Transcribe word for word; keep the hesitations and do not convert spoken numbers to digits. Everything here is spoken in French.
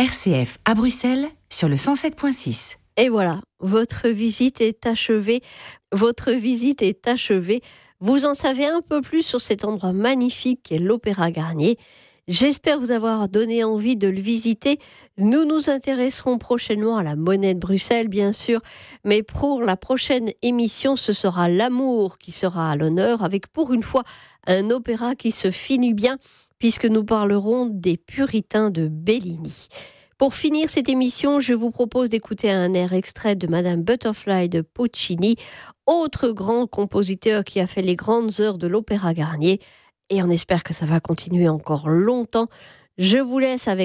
R C F à Bruxelles sur le cent sept virgule six. Et voilà, votre visite est achevée. Votre visite est achevée. Vous en savez un peu plus sur cet endroit magnifique qu'est l'Opéra Garnier. J'espère vous avoir donné envie de le visiter. Nous nous intéresserons prochainement à la Monnaie de Bruxelles, bien sûr. Mais pour la prochaine émission, ce sera l'amour qui sera à l'honneur, avec pour une fois un opéra qui se finit bien, puisque nous parlerons des Puritains de Bellini. Pour finir cette émission, je vous propose d'écouter un air extrait de Madame Butterfly de Puccini, autre grand compositeur qui a fait les grandes heures de l'Opéra Garnier. Et on espère que ça va continuer encore longtemps. Je vous laisse avec